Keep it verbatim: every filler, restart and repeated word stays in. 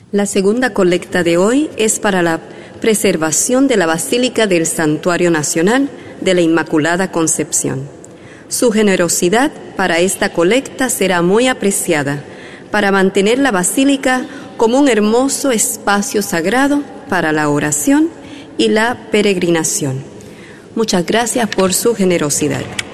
La segunda colecta de hoy es para la preservación de la Basílica del Santuario Nacional de la Inmaculada Concepción. Su generosidad para esta colecta será muy apreciada para mantener la basílica como un hermoso espacio sagrado para la oración y la peregrinación. Muchas gracias por su generosidad.